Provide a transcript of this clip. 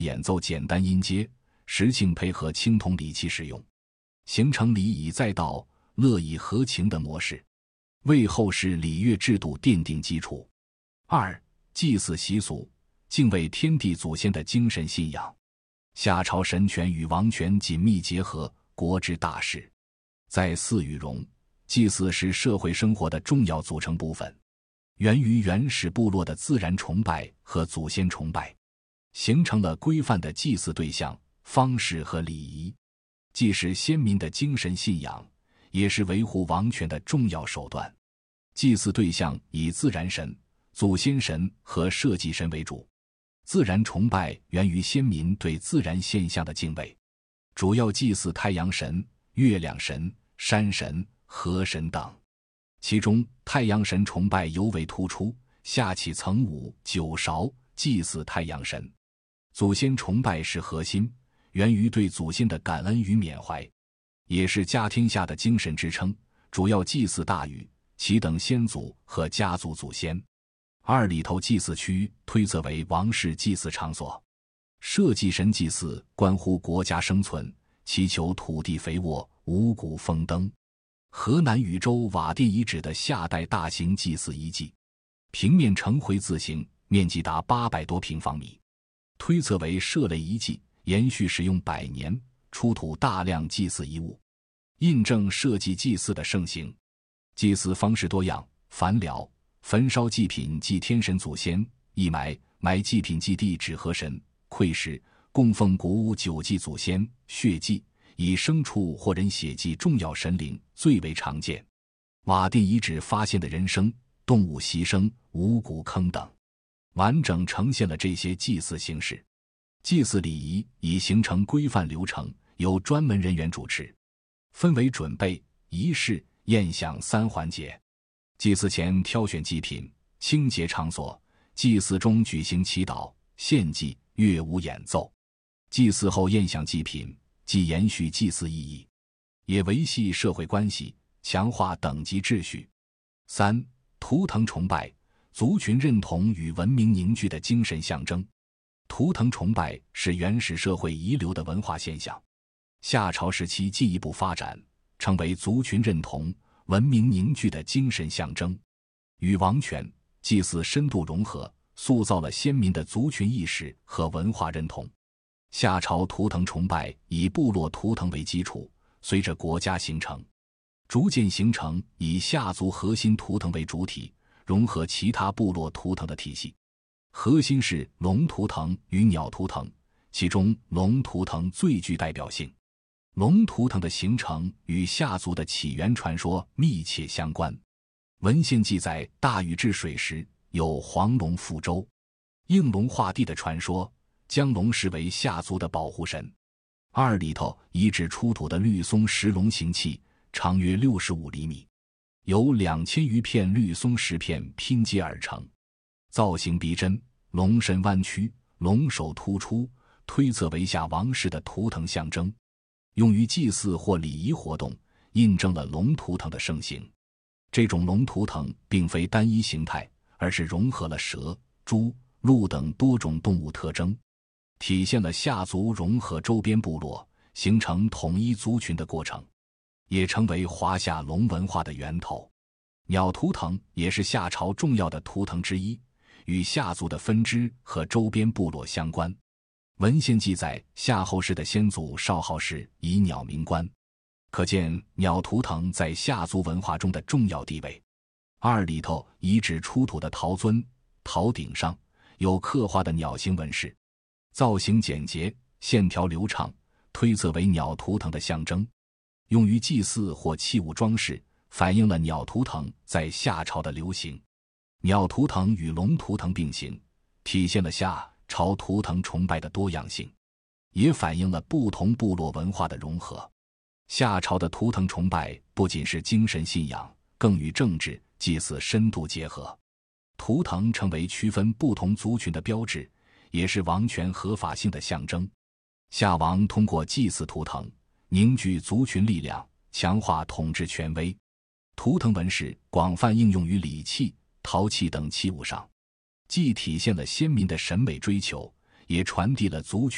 演奏简单音阶，时庆配合青铜礼器使用，形成礼以载道、乐以和情的模式，为后世礼乐制度奠定基础。二、祭祀习俗，敬畏天地祖先的精神信仰。夏朝神权与王权紧密结合，国之大事。在祀与戎，祭祀是社会生活的重要组成部分，源于原始部落的自然崇拜和祖先崇拜，形成了规范的祭祀对象、方式和礼仪，既是先民的精神信仰，也是维护王权的重要手段。祭祀对象以自然神、祖先神和社稷神为主。自然崇拜源于先民对自然现象的敬畏，主要祭祀太阳神、月亮神、山神、河神等。其中太阳神崇拜尤为突出，夏启曾舞九韶祭祀太阳神。祖先崇拜是核心，源于对祖先的感恩与缅怀，也是家天下的精神支撑，主要祭祀大禹、其等先祖和家族祖先。二里头祭祀区推测为王室祭祀场所。社稷神祭祀关乎国家生存，祈求土地肥沃、五谷丰登。河南禹州瓦店遗址的夏代大型祭祀遗迹，平面呈回字形，面积达800多平方米，推测为社类遗迹，延续使用100年，出土大量祭祀遗物，印证社稷祭祀的盛行。祭祀方式多样，凡燎、焚烧祭品祭天神祖先，义埋祭品祭地指河神，馈食供奉谷物酒祭祖先，血祭以牲畜或人血祭重要神灵最为常见。瓦店遗址发现的人牲、动物牺牲、五谷坑等，完整呈现了这些祭祀形式。祭祀礼仪已形成规范流程，由专门人员主持，分为准备、仪式、宴享3环节。祭祀前挑选祭品，清洁场所，祭祀中举行祈祷、献祭、乐舞演奏。祭祀后宴享祭品，既延续祭祀意义，也维系社会关系，强化等级秩序。三、图腾崇拜，族群认同与文明凝聚的精神象征。图腾崇拜是原始社会遗留的文化现象，夏朝时期进一步发展，成为族群认同、文明凝聚的精神象征，与王权祭祀深度融合，塑造了先民的族群意识和文化认同。夏朝图腾崇拜以部落图腾为基础，随着国家形成，逐渐形成以夏族核心图腾为主体，融合其他部落图腾的体系。核心是龙图腾与鸟图腾，其中龙图腾最具代表性。龙图腾的形成与夏族的起源传说密切相关。文献记载，大禹治水时有黄龙覆舟，应龙化地的传说，将龙视为夏族的保护神。二里头遗址出土的绿松石龙形器，长约65厘米，由2000余片绿松石片拼接而成，造型逼真，龙身弯曲，龙首突出，推测为夏王室的图腾象征，用于祭祀或礼仪活动，印证了龙图腾的盛行。这种龙图腾并非单一形态，而是融合了蛇、猪、鹿等多种动物特征，体现了夏族融合周边部落，形成统一族群的过程，也成为华夏龙文化的源头。鸟图腾也是夏朝重要的图腾之一，与夏族的分支和周边部落相关。文献记载，夏后氏的先祖少昊氏以鸟鸣官，可见鸟图腾在夏族文化中的重要地位。二里头遗址出土的陶尊，陶鼎上有刻画的鸟形纹饰，造型简洁，线条流畅，推测为鸟图腾的象征，用于祭祀或器物装饰，反映了鸟图腾在夏朝的流行。鸟图腾与龙图腾并行，体现了夏朝图腾崇拜的多样性，也反映了不同部落文化的融合。夏朝的图腾崇拜不仅是精神信仰，更与政治、祭祀深度结合。图腾成为区分不同族群的标志，也是王权合法性的象征。夏王通过祭祀图腾，凝聚族群力量，强化统治权威。图腾纹饰广泛应用于礼器、陶器等器物上，既体现了先民的审美追求，也传递了族群